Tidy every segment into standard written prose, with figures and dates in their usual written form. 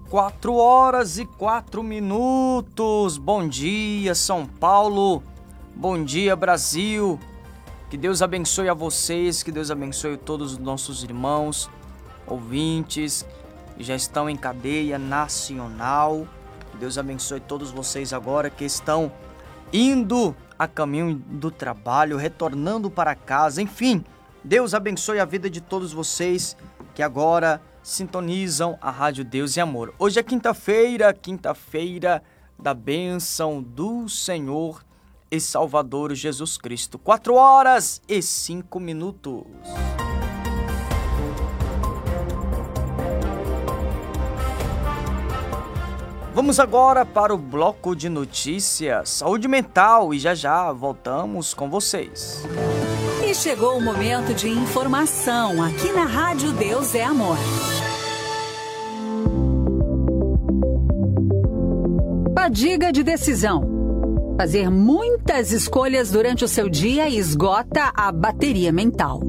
4h04. Bom dia, São Paulo. Bom dia, Brasil. Que Deus abençoe a vocês, que Deus abençoe todos os nossos irmãos, ouvintes que já estão em cadeia nacional. Que Deus abençoe todos vocês agora que estão indo a caminho do trabalho, retornando para casa. Enfim, Deus abençoe a vida de todos vocês que agora sintonizam a Rádio Deus e Amor. Hoje é quinta-feira da bênção do Senhor e Salvador Jesus Cristo. 4h05. Vamos agora para o bloco de notícias, saúde mental, e já voltamos com vocês. E chegou o momento de informação aqui na Rádio Deus é Amor. Fadiga de decisão. Fazer muitas escolhas durante o seu dia esgota a bateria mental.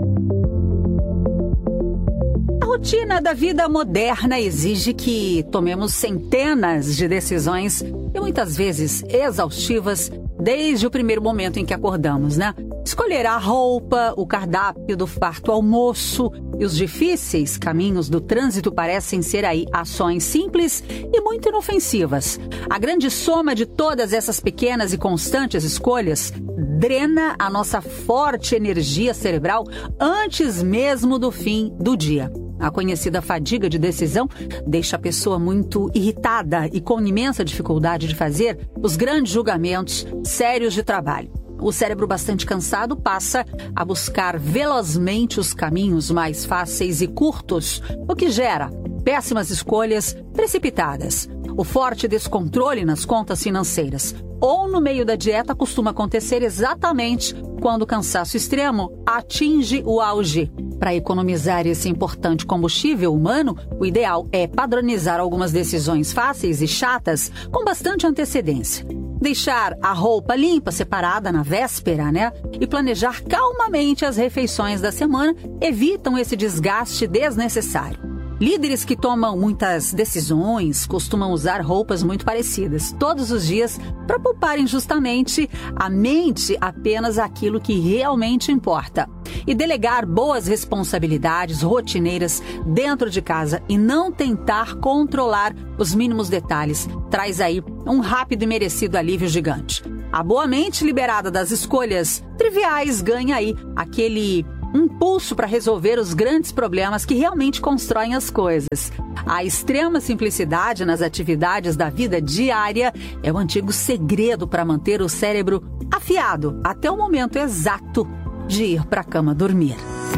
A rotina da vida moderna exige que tomemos centenas de decisões e muitas vezes exaustivas desde o primeiro momento em que acordamos, né? Escolher a roupa, o cardápio do farto almoço e os difíceis caminhos do trânsito parecem ser aí ações simples e muito inofensivas. A grande soma de todas essas pequenas e constantes escolhas drena a nossa forte energia cerebral antes mesmo do fim do dia. A conhecida fadiga de decisão deixa a pessoa muito irritada e com imensa dificuldade de fazer os grandes julgamentos sérios de trabalho. O cérebro bastante cansado passa a buscar velozmente os caminhos mais fáceis e curtos, o que gera péssimas escolhas precipitadas. O forte descontrole nas contas financeiras ou no meio da dieta costuma acontecer exatamente quando o cansaço extremo atinge o auge. Para economizar esse importante combustível humano, o ideal é padronizar algumas decisões fáceis e chatas com bastante antecedência. Deixar a roupa limpa, separada na véspera, né? E planejar calmamente as refeições da semana evitam esse desgaste desnecessário. Líderes que tomam muitas decisões costumam usar roupas muito parecidas todos os dias para pouparem justamente a mente apenas aquilo que realmente importa. E delegar boas responsabilidades rotineiras dentro de casa e não tentar controlar os mínimos detalhes traz aí um rápido e merecido alívio gigante. A boa mente liberada das escolhas triviais ganha aí aquele impulso para resolver os grandes problemas que realmente constroem as coisas. A extrema simplicidade nas atividades da vida diária é o antigo segredo para manter o cérebro afiado até o momento exato de ir para a cama dormir.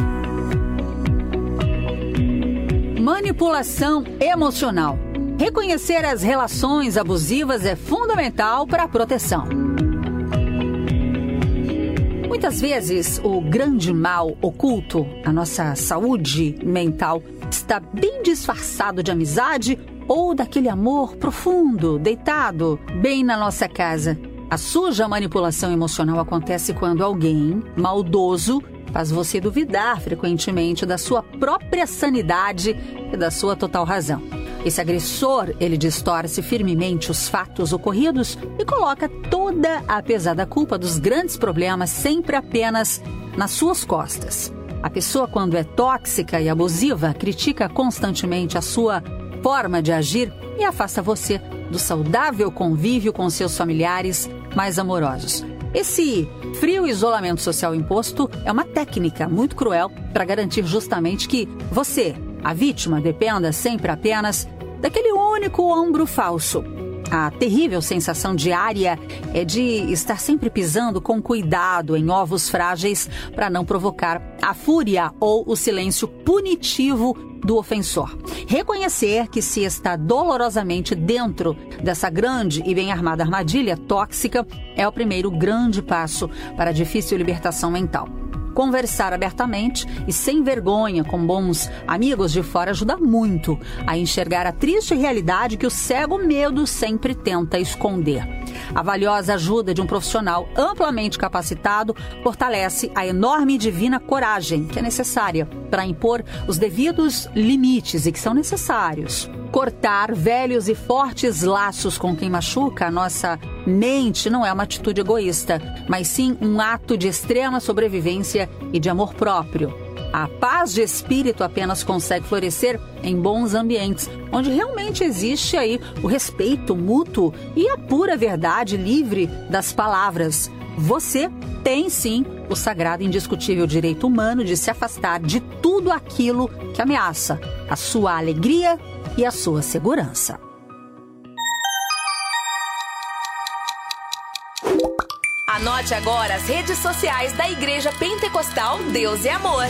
Manipulação emocional. Reconhecer as relações abusivas é fundamental para a proteção. Muitas vezes, o grande mal oculto, a nossa saúde mental, está bem disfarçado de amizade ou daquele amor profundo, deitado bem na nossa casa. A suja manipulação emocional acontece quando alguém maldoso faz você duvidar frequentemente da sua própria sanidade e da sua total razão. Esse agressor, ele distorce firmemente os fatos ocorridos e coloca toda a pesada culpa dos grandes problemas sempre apenas nas suas costas. A pessoa, quando é tóxica e abusiva, critica constantemente a sua forma de agir e afasta você do saudável convívio com seus familiares mais amorosos. Esse frio isolamento social imposto é uma técnica muito cruel para garantir justamente que você, a vítima, dependa sempre apenas daquele único ombro falso. A terrível sensação diária é de estar sempre pisando com cuidado em ovos frágeis para não provocar a fúria ou o silêncio punitivo do ofensor. Reconhecer que se está dolorosamente dentro dessa grande e bem armada armadilha tóxica é o primeiro grande passo para a difícil libertação mental. Conversar abertamente e sem vergonha com bons amigos de fora ajuda muito a enxergar a triste realidade que o cego medo sempre tenta esconder. A valiosa ajuda de um profissional amplamente capacitado fortalece a enorme e divina coragem que é necessária para impor os devidos limites e que são necessários. Cortar velhos e fortes laços com quem machuca a nossa mente não é uma atitude egoísta, mas sim um ato de extrema sobrevivência e de amor próprio. A paz de espírito apenas consegue florescer em bons ambientes, onde realmente existe aí o respeito mútuo e a pura verdade livre das palavras. Você tem sim o sagrado e indiscutível direito humano de se afastar de tudo aquilo que ameaça a sua alegria e a sua segurança. Anote agora as redes sociais da Igreja Pentecostal Deus é Amor.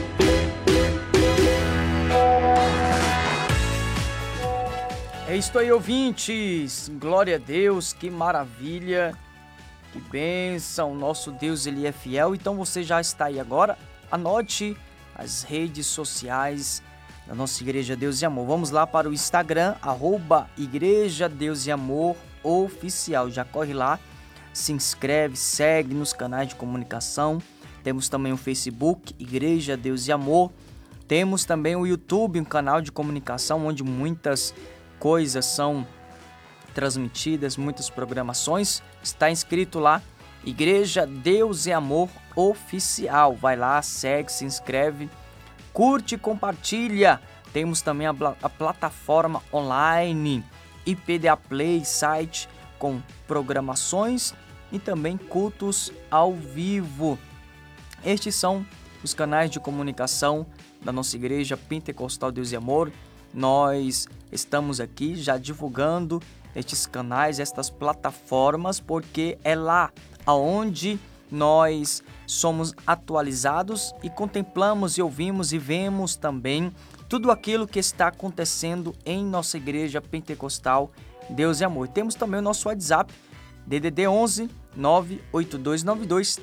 É isso aí, ouvintes. Glória a Deus, que maravilha, que bênção. Nosso Deus, Ele é fiel. Então você já está aí agora. Anote as redes sociais da nossa Igreja Deus e Amor. Vamos lá para o Instagram, @Igreja Deus e Amor Oficial. Já corre lá, se inscreve, segue nos canais de comunicação. Temos também o Facebook, Igreja Deus e Amor. Temos também o YouTube, um canal de comunicação onde muitas coisas são transmitidas, muitas programações. Está inscrito lá, Igreja Deus e Amor Oficial. Vai lá, segue, se inscreve, curte e compartilha. Temos também a plataforma online, IPDA Play, site com programações e também cultos ao vivo. Estes são os canais de comunicação da nossa Igreja Pentecostal Deus e Amor. Nós estamos aqui já divulgando estes canais, estas plataformas, porque é lá aonde nós somos atualizados e contemplamos e ouvimos e vemos também tudo aquilo que está acontecendo em nossa Igreja Pentecostal Deus e Amor. Temos também o nosso WhatsApp, DDD 11 98292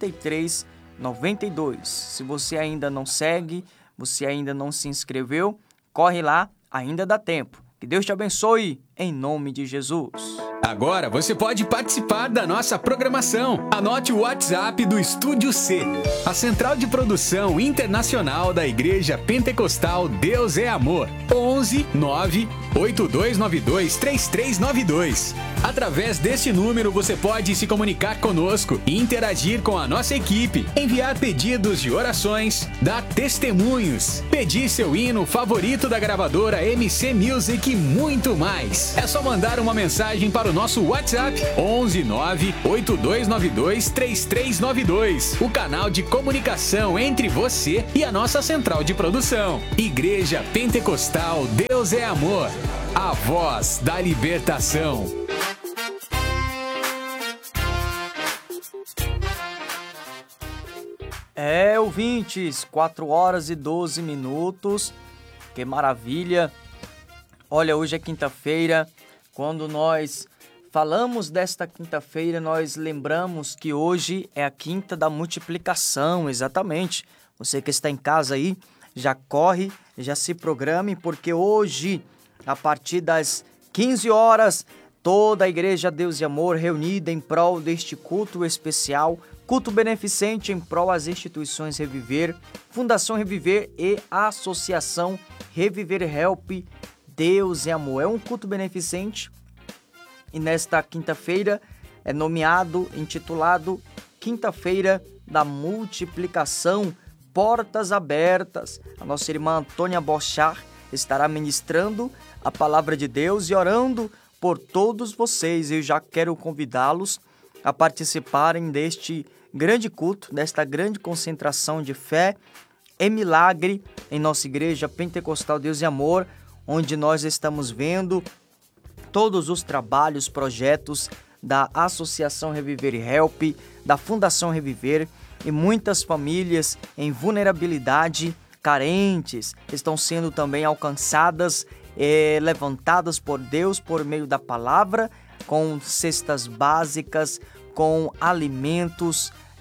3392. Se você ainda não segue, você ainda não se inscreveu, corre lá, ainda dá tempo. Que Deus te abençoe, em nome de Jesus. Agora você pode participar da nossa programação. Anote o WhatsApp do Estúdio C, a central de produção internacional da Igreja Pentecostal Deus é Amor. 11 9 8292 3392. Através deste número você pode se comunicar conosco e interagir com a nossa equipe, enviar pedidos de orações, dar testemunhos, pedir seu hino favorito da gravadora MC Music e muito mais. É só mandar uma mensagem para o nosso WhatsApp 11 9 8292 3392, o canal de comunicação entre você e a nossa central de produção. Igreja Pentecostal Deus é Amor, a voz da libertação. Ouvintes, 4 horas e 12 minutos, que maravilha. Olha, hoje é quinta-feira. Quando nós falamos desta quinta-feira, nós lembramos que hoje é a quinta da multiplicação, exatamente. Você que está em casa aí, já corre, já se programe, porque hoje, a partir das 15 horas, toda a Igreja Deus e Amor reunida em prol deste culto especial, culto beneficente em prol às instituições Reviver, Fundação Reviver e Associação Reviver Help Deus e Amor. É um culto beneficente e nesta quinta-feira é intitulado Quinta-feira da Multiplicação, Portas Abertas. A nossa irmã Antônia Bochar estará ministrando a palavra de Deus e orando por todos vocês. Eu já quero convidá-los a participarem deste grande culto, desta grande concentração de fé e milagre em nossa Igreja Pentecostal Deus e Amor, onde nós estamos vendo todos os trabalhos, projetos da Associação Reviver Help, da Fundação Reviver, e muitas famílias em vulnerabilidade, carentes, estão sendo também alcançadas, levantadas por Deus por meio da palavra, com cestas básicas, com alimentos,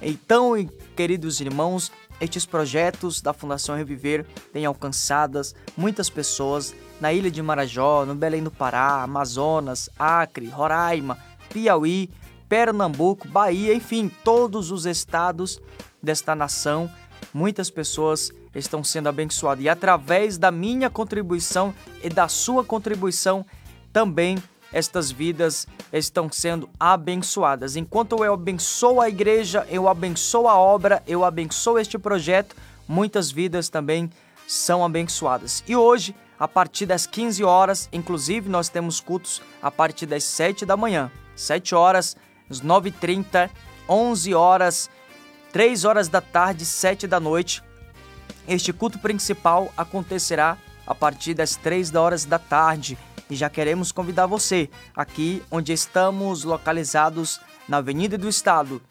Então, queridos irmãos, estes projetos da Fundação Reviver têm alcançado muitas pessoas na Ilha de Marajó, no Belém do Pará, Amazonas, Acre, Roraima, Piauí, Pernambuco, Bahia, enfim, todos os estados desta nação. Muitas pessoas estão sendo abençoadas e através da minha contribuição e da sua contribuição também estas vidas estão sendo abençoadas. Enquanto eu abençoo a igreja, eu abençoo a obra, eu abençoo este projeto, muitas vidas também são abençoadas. E hoje, a partir das 15 horas, inclusive nós temos cultos a partir das 7 da manhã, 7 horas, às 9h30, 11 horas, 3 horas da tarde, 7 da noite. Este culto principal acontecerá a partir das 3 horas da tarde. E já queremos convidar você aqui onde estamos localizados na Avenida do Estado,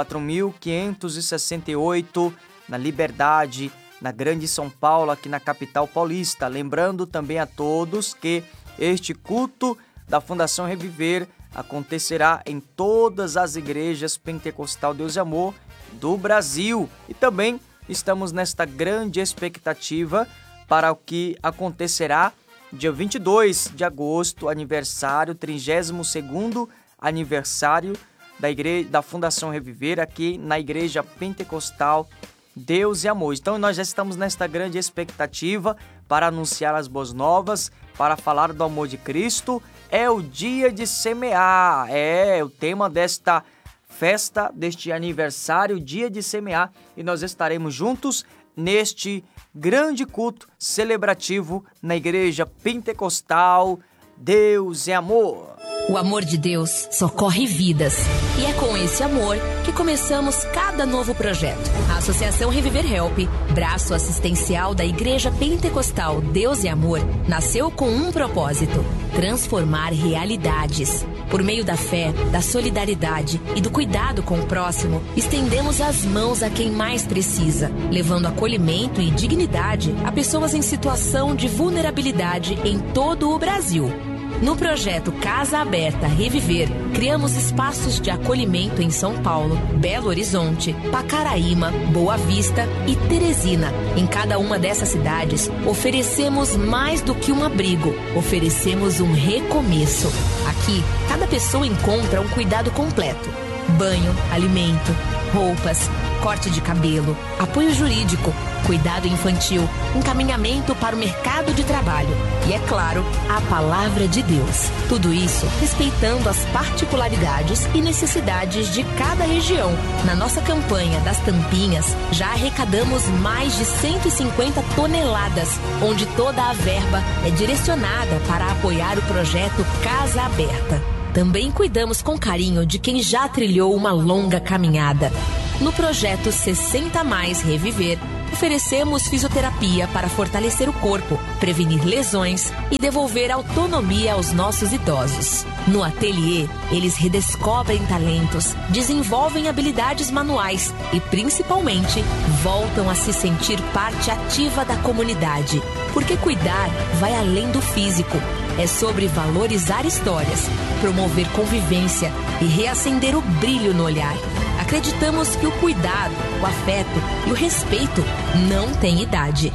4.568, na Liberdade, na Grande São Paulo, aqui na capital paulista. Lembrando também a todos que este culto da Fundação Reviver acontecerá em todas as igrejas Pentecostal Deus e Amor do Brasil. E também estamos nesta grande expectativa para o que acontecerá dia 22 de agosto, aniversário, 32º aniversário da Fundação Reviver aqui na Igreja Pentecostal Deus e Amor. Então nós já estamos nesta grande expectativa para anunciar as boas novas, para falar do amor de Cristo. É o dia de semear, é o tema desta festa, deste aniversário, dia de semear, e nós estaremos juntos neste grande culto celebrativo na Igreja Pentecostal Deus é Amor. O amor de Deus socorre vidas. E é com esse amor que começamos cada novo projeto. A Associação Reviver Help, braço assistencial da Igreja Pentecostal Deus é Amor, nasceu com um propósito: transformar realidades. Por meio da fé, da solidariedade e do cuidado com o próximo, estendemos as mãos a quem mais precisa, levando acolhimento e dignidade a pessoas em situação de vulnerabilidade em todo o Brasil. No projeto Casa Aberta Reviver, criamos espaços de acolhimento em São Paulo, Belo Horizonte, Pacaraíma, Boa Vista e Teresina. Em cada uma dessas cidades, oferecemos mais do que um abrigo, oferecemos um recomeço. Aqui, cada pessoa encontra um cuidado completo: banho, alimento, roupas, corte de cabelo, apoio jurídico, cuidado infantil, encaminhamento para o mercado de trabalho e, é claro, a palavra de Deus. Tudo isso respeitando as particularidades e necessidades de cada região. Na nossa campanha das tampinhas, já arrecadamos mais de 150 toneladas, onde toda a verba é direcionada para apoiar o projeto Casa Aberta. Também cuidamos com carinho de quem já trilhou uma longa caminhada. No projeto 60 Mais Reviver, oferecemos fisioterapia para fortalecer o corpo, prevenir lesões e devolver autonomia aos nossos idosos. No ateliê, eles redescobrem talentos, desenvolvem habilidades manuais e, principalmente, voltam a se sentir parte ativa da comunidade. Porque cuidar vai além do físico. É sobre valorizar histórias, promover convivência e reacender o brilho no olhar. Acreditamos que o cuidado, o afeto e o respeito não têm idade.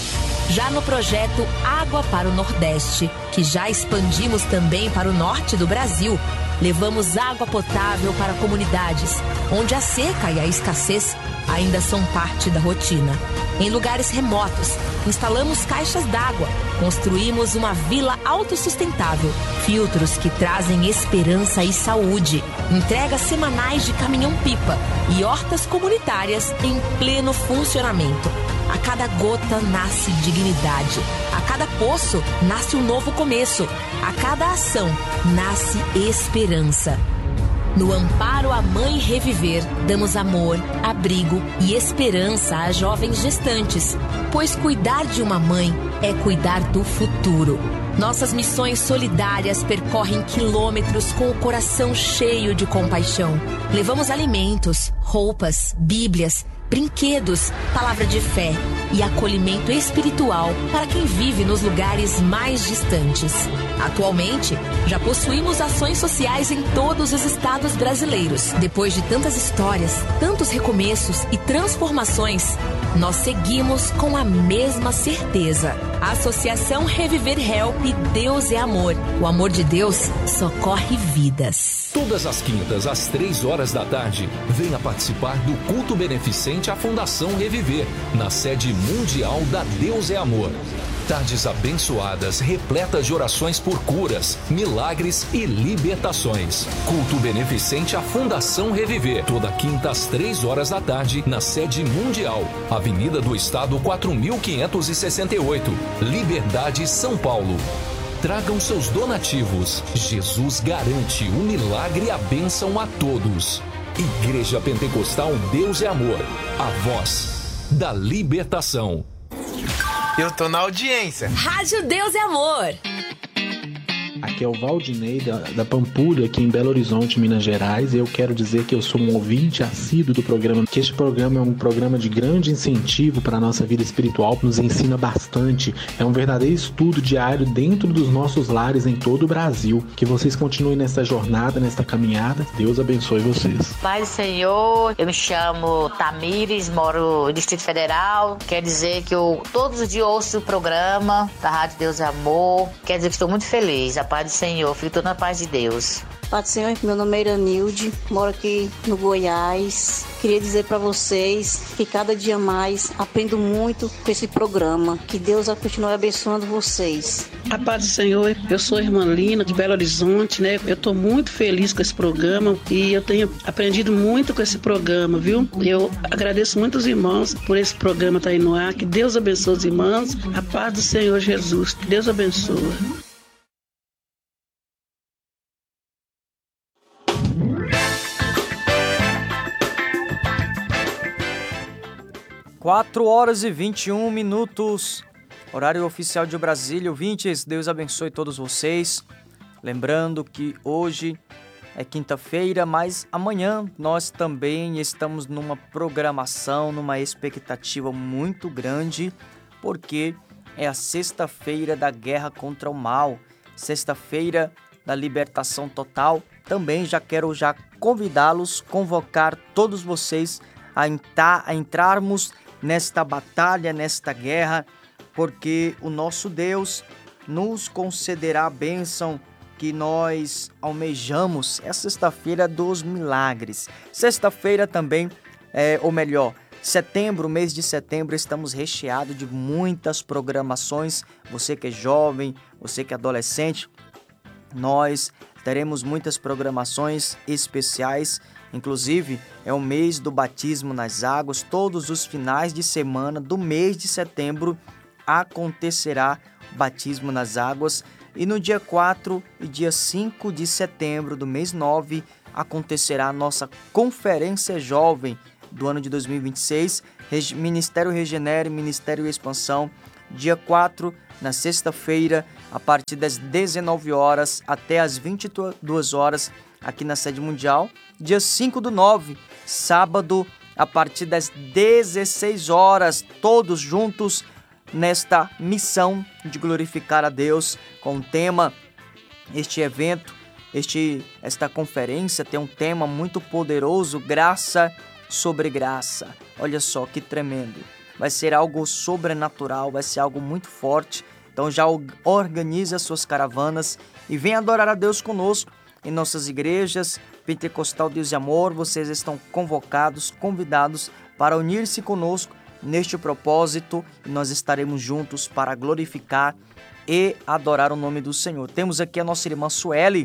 Já no projeto Água para o Nordeste, que já expandimos também para o norte do Brasil, levamos água potável para comunidades onde a seca e a escassez ainda são parte da rotina. Em lugares remotos, instalamos caixas d'água, construímos uma vila autossustentável, filtros que trazem esperança e saúde, entregas semanais de caminhão-pipa e hortas comunitárias em pleno funcionamento. A cada gota nasce dignidade, a cada poço nasce um novo começo, a cada ação nasce esperança. No Amparo à Mãe Reviver, damos amor, abrigo e esperança a jovens gestantes, pois cuidar de uma mãe é cuidar do futuro. Nossas missões solidárias percorrem quilômetros com o coração cheio de compaixão. Levamos alimentos, roupas, bíblias, brinquedos, palavra de fé e acolhimento espiritual para quem vive nos lugares mais distantes. Atualmente, já possuímos ações sociais em todos os estados brasileiros. Depois de tantas histórias, tantos recomeços e transformações, nós seguimos com a mesma certeza. Associação Reviver Help, Deus é Amor. O amor de Deus socorre vidas. Todas as quintas, às 3 da tarde, venha participar do culto beneficente à Fundação Reviver, na sede mundial da Deus é Amor. Tardes abençoadas, repletas de orações por curas, milagres e libertações. Culto beneficente à Fundação Reviver, toda quinta às 3 da tarde, na sede mundial, Avenida do Estado 4568, Liberdade, São Paulo. Tragam seus donativos. Jesus garante o milagre e a bênção a todos. Igreja Pentecostal Deus é Amor, a voz da libertação. Eu tô na audiência. Rádio Deus é Amor. Aqui é o Valdinei da Pampulha, aqui em Belo Horizonte, Minas Gerais. Eu quero dizer que eu sou um ouvinte assíduo do programa, que este programa é um programa de grande incentivo para a nossa vida espiritual, nos ensina bastante. É um verdadeiro estudo diário dentro dos nossos lares em todo o Brasil. Que vocês continuem nessa jornada, nessa caminhada. Deus abençoe vocês. Pai do Senhor, eu me chamo Tamires, moro no Distrito Federal. Quer dizer que eu todos os dias ouço o programa da Rádio Deus é Amor. Quer dizer que estou muito feliz. A paz do Senhor, fico toda na paz de Deus. Paz do Senhor, meu nome é Iranilde, moro aqui no Goiás. Queria dizer para vocês que cada dia mais aprendo muito com esse programa. Que Deus continue abençoando vocês. A paz do Senhor, eu sou a irmã Lina de Belo Horizonte, né? Eu estou muito feliz com esse programa e eu tenho aprendido muito com esse programa, viu? Eu agradeço muito os irmãos por esse programa estar aí no ar. Que Deus abençoe os irmãos. A paz do Senhor Jesus. Que Deus abençoe. 4h21, horário oficial de Brasília. Ouvintes, Deus abençoe todos vocês. Lembrando que hoje é quinta-feira, mas amanhã nós também estamos numa programação, numa expectativa muito grande, porque é a sexta-feira da guerra contra o mal, sexta-feira da libertação total. Também já quero convidá-los, convocar todos vocês a entrarmos nesta batalha, nesta guerra, porque o nosso Deus nos concederá a bênção que nós almejamos. É a sexta-feira dos milagres. Sexta-feira também, setembro, mês de setembro, estamos recheados de muitas programações. Você que é jovem, você que é adolescente, nós teremos muitas programações especiais. Inclusive, é o mês do batismo nas águas. Todos os finais de semana do mês de setembro acontecerá o batismo nas águas. E no dia 4 e dia 5 de setembro do mês 9 acontecerá a nossa Conferência Jovem do ano de 2026, Ministério Regenere, Ministério Expansão. Dia 4, na sexta-feira, a partir das 19 horas até as 22 horas, aqui na sede mundial. Dia 5/9, sábado, a partir das 16 horas, todos juntos nesta missão de glorificar a Deus com o tema. Este evento, esta conferência tem um tema muito poderoso, graça sobre graça. Olha só que tremendo. Vai ser algo sobrenatural, vai ser algo muito forte. Então já organize as suas caravanas e venha adorar a Deus conosco em nossas igrejas. Pentecostal Deus e Amor, vocês estão convocados, convidados para unir-se conosco neste propósito, e nós estaremos juntos para glorificar e adorar o nome do Senhor. Temos aqui a nossa irmã Sueli,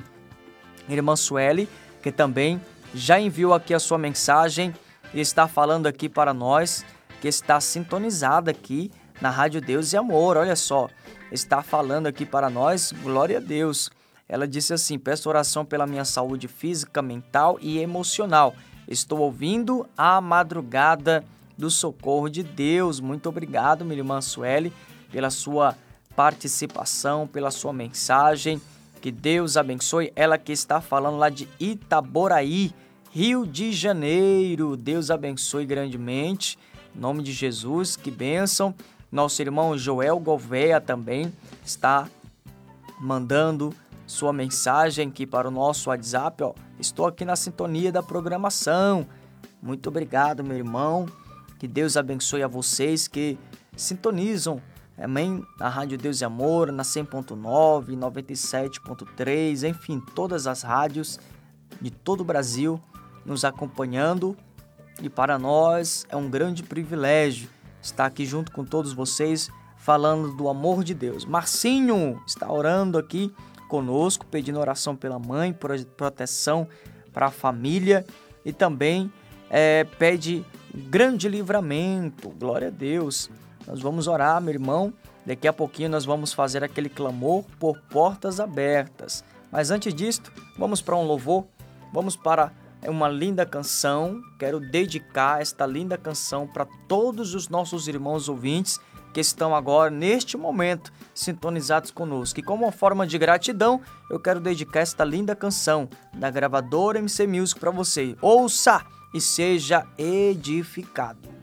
que também já enviou aqui a sua mensagem e está falando aqui para nós, que está sintonizada aqui na Rádio Deus e Amor. Olha só, está falando aqui para nós, glória a Deus. Ela disse assim: peço oração pela minha saúde física, mental e emocional. Estou ouvindo a madrugada do socorro de Deus. Muito obrigado, minha irmã Sueli, pela sua participação, pela sua mensagem. Que Deus abençoe. Ela que está falando lá de Itaboraí, Rio de Janeiro. Deus abençoe grandemente. Em nome de Jesus, que bênção. Nosso irmão Joel Gouveia também está mandando sua mensagem aqui para o nosso WhatsApp. Estou aqui na sintonia da programação. Muito obrigado, meu irmão. Que Deus abençoe a vocês que sintonizam, amém, na Rádio Deus e Amor, na 100.9, 97.3, enfim, todas as rádios de todo o Brasil nos acompanhando. E para nós é um grande privilégio estar aqui junto com todos vocês, falando do amor de Deus. Marcinho está orando aqui conosco, pedindo oração pela mãe, proteção para a família e também pede grande livramento. Glória a Deus. Nós vamos orar, meu irmão. Daqui a pouquinho nós vamos fazer aquele clamor por portas abertas. Mas antes disto, vamos para um louvor, vamos para uma linda canção. Quero dedicar esta linda canção para todos os nossos irmãos ouvintes que estão agora, neste momento, sintonizados conosco. E como uma forma de gratidão, eu quero dedicar esta linda canção da gravadora MC Music para você. Ouça e seja edificado.